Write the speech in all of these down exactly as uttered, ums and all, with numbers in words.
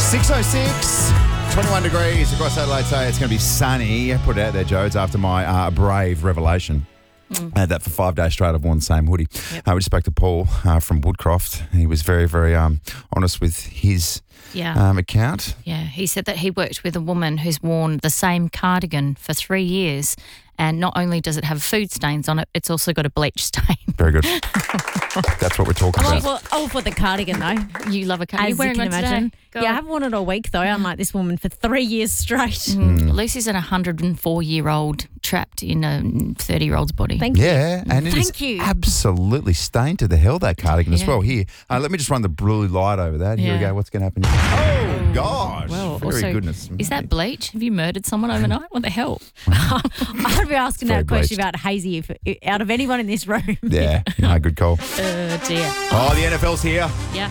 six oh six, twenty-one degrees across Adelaide today. It's going to be sunny. Put it out there, Joe. It's after my uh, brave revelation. Mm. I had that for five days straight. I've worn the same hoodie. Yep. Uh, we just spoke to Paul uh, from Woodcroft. He was very, very um, honest with his yeah. um, account. Yeah, he said that he worked with a woman who's worn the same cardigan for three years, and not only does it have food stains on it, it's also got a bleach stain. Very good. That's what we're talking I'm about. all for, all for the cardigan, though. You love a cardigan. As you can imagine. Yeah, I haven't worn it all week, though. I'm like this woman for three years straight. Mm. Mm. Lucy's an one hundred four-year-old trapped in a thirty-year-old's body. Thank you. Yeah, and it Thank is you. absolutely stained to the hell, that cardigan Yeah. as well. Here, uh, let me just run the blue light over that. Here Yeah. we go. What's going to happen here? Oh, gosh. Well, very also, goodness. Is that bleach? Have you murdered someone overnight? What the hell? I'd be asking Very that question bleached. about Hazy if, out of anyone in this room. Yeah, no, good call. Oh, dear. Oh, the N F L's here. Yeah.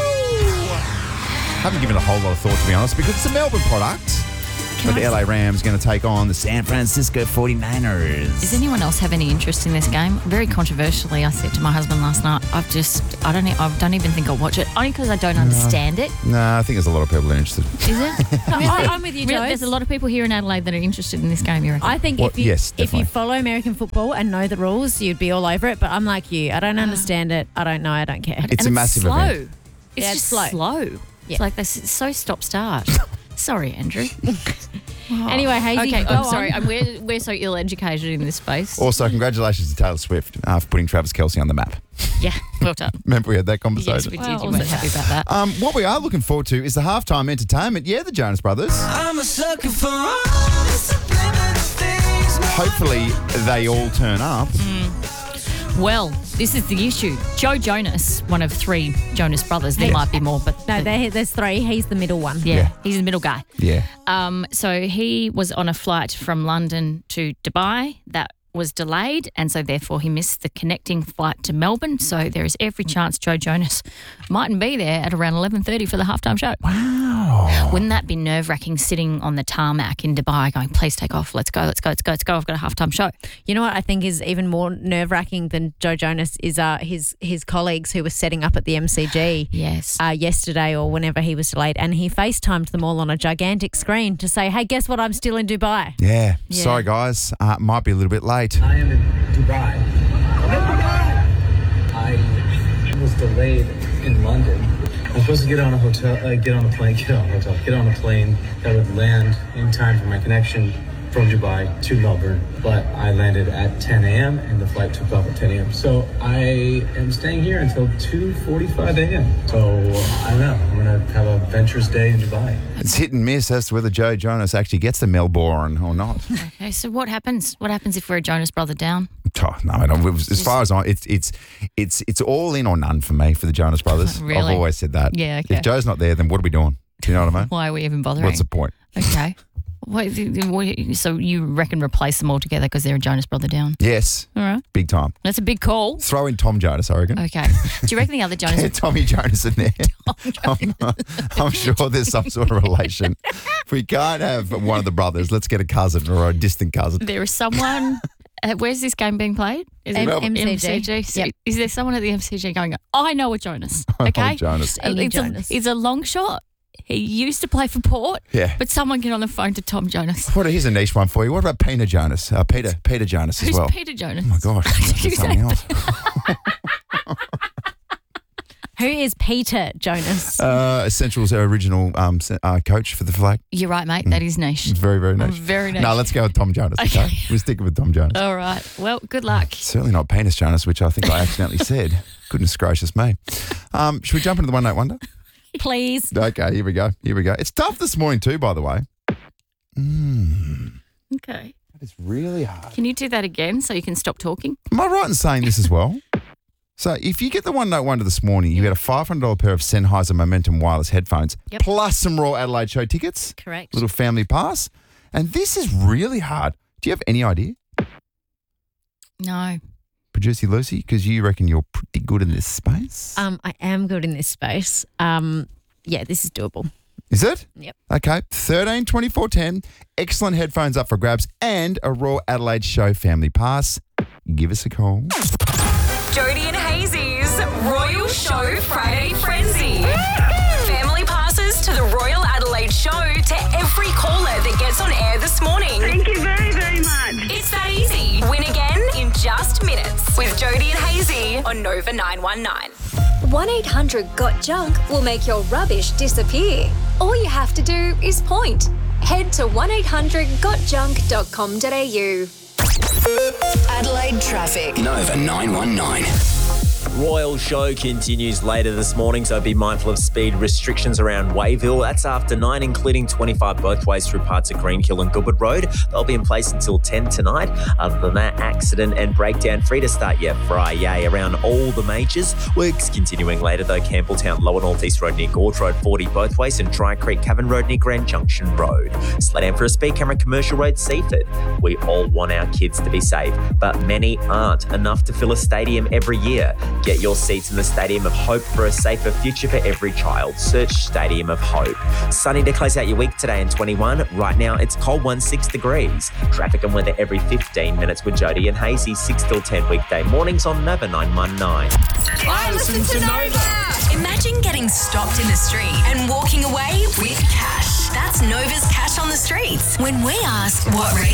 Haven't given it a whole lot of thought, to be honest, because it's a Melbourne product. But the L A Rams going to take on the San Francisco forty-niners. Does anyone else have any interest in this game? Very controversially, I said to my husband last night, I've just, I don't, e- I don't even think I'll watch it, only because I don't understand it. No, I think there's a lot of people interested. Is it? I, I'm with you, Really, Joe. there's a lot of people here in Adelaide that are interested in this game, you reckon? I think Well, if you yes, if you definitely. follow American football and know the rules, you'd be all over it. But I'm like you. I don't understand it. I don't know. I don't care. It's and a massive slow. event. It's Yeah, just it's slow. slow. Yeah. It's like this. It's so stop-start. Sorry, Andrew. Anyway, Hazy, Okay, go I'm on. sorry. I'm, we're, we're so ill-educated in this space. Also, congratulations to Taylor Swift uh, for putting Travis Kelce on the map. Yeah, well done. Remember we had that Yes, conversation? we did. Well, You weren't happy about that. Um, what we are looking forward to is the halftime entertainment. Yeah, the Jonas Brothers. I'm a sucker for all the subliminal things. Hopefully they all turn up. Well, this is the issue. Joe Jonas, one of three Jonas Brothers. There Yes. might be more, but No, but- there, there's three. He's the middle one. yeah, Yeah. he's the middle guy. Yeah. Um, so he was on a flight from London to Dubai that was delayed, and so therefore he missed the connecting flight to Melbourne. So there is every chance Joe Jonas mightn't be there at around eleven thirty for the halftime show. Wow. Wouldn't that be nerve-wracking sitting on the tarmac in Dubai going, please take off, let's go, let's go, let's go, let's go, I've got a halftime show. You know what I think is even more nerve-wracking than Joe Jonas is uh, his his colleagues who were setting up at the M C G Yes. uh, yesterday or whenever he was delayed, and he FaceTimed them all on a gigantic screen to say, hey, guess what? I'm still in Dubai. Yeah. Yeah. Sorry, guys. Uh, might be a little bit late. I am in Dubai. I was delayed in London. I'm supposed to get on a hotel, uh, get on a plane, get on a hotel, get on a plane that would land in time for my connection from Dubai to Melbourne. But I landed at ten a.m. and the flight took off at ten a.m. So I am staying here until two forty-five a.m. So I don't know. I'm gonna have a adventurous day in Dubai. It's hit and miss as to whether Joe Jonas actually gets to Melbourne or not. Okay, so what happens? What happens if we're a Jonas brother down? Oh, no, I don't. As far as I, it's it's it's it's all in or none for me for the Jonas Brothers. Really? I've always said that. Yeah, okay. If Joe's not there, then what are we doing? Do you know what I mean? Why are we even bothering? What's the point? Okay. What, what, so you reckon replace them all together because they're a Jonas brother down? Yes, All right. big time. That's a big call. Throw in Tom Jonas, I reckon. Okay. Do you reckon the other Jonas... Get Tommy Jonas in there. I'm, I'm sure there's some sort of relation. If we can't have one of the brothers, let's get a cousin or a distant cousin. There is someone... Uh, where's this game being played? Is M- Melbourne. M C G. So Yep. Is there someone at the M C G going, I know a Jonas, I know okay? Jonas. Uh, Any It's Jonas. a, it's a long shot. He used to play for Port, Yeah. but someone get on the phone to Tom Jonas. What? Here's a niche one for you. What about Peter Jonas? Uh, Peter Peter Jonas as Who's well. Peter Jonas? Oh my gosh, that's You something else. Who is Peter Jonas? Uh, Essentials original um, se- uh, coach for the flag. You're right, mate. That is niche. It's very very nice. Very niche. No, let's go with Tom Jonas. Okay, Okay. we're sticking with Tom Jonas. All right. Well, good luck. Certainly not penis Jonas, which I think I accidentally said. Goodness gracious me. Um, should we jump into the one note wonder? Please. Okay, here we go. Here we go. It's tough this morning too, by the way. Mm, Okay. it's really hard. Can you do that again so you can stop talking? Am I right in saying this as well? So if you get the one note wonder this morning, you get a five hundred dollars pair of Sennheiser Momentum wireless headphones, Yep. plus some Royal Adelaide show tickets, Correct. little family pass. And this is really hard. Do you have any idea? No. Producer Lucy, because you reckon you're pretty good in this space. Um, I am good in this space. Um, yeah, this is doable. Is it? Yep. Okay. thirteen twenty-four ten. Excellent headphones up for grabs and a Royal Adelaide show family pass. Give us a call. Jody and Hazy's Royal Show Friday Frenzy. Family passes to the Royal with Jody and Hazy on Nova nine one nine. one eight hundred got junk will make your rubbish disappear. All you have to do is point. Head to one eight hundred got junk dot com dot a u. Adelaide traffic. Nova nine one nine. Royal Show continues later this morning, so be mindful of speed restrictions around Wayville. That's after nine, including twenty-five both ways through parts of Greenhill and Goodwood Road. They'll be in place until ten tonight. Other than that, accident and breakdown free to start your Friday around all the majors. Works continuing later though, Campbelltown, Lower North East Road near Gorge Road, forty both ways, and Dry Creek Cavern Road near Grand Junction Road. Slow down for a speed camera, Commercial Road, Seaford. We all want our kids to be safe, but many aren't. Enough to fill a stadium every year. Get your seats in the Stadium of Hope for a safer future for every child. Search Stadium of Hope. Sunny to close out your week today in twenty-one. Right now it's cold one, six degrees. Traffic and weather every fifteen minutes with Jody and Hazy, six till ten weekday mornings on Nova nine one nine. I listen to Nova. Imagine getting stopped in the street and walking away with cash. That's Nova's Cash on the Streets. When we ask what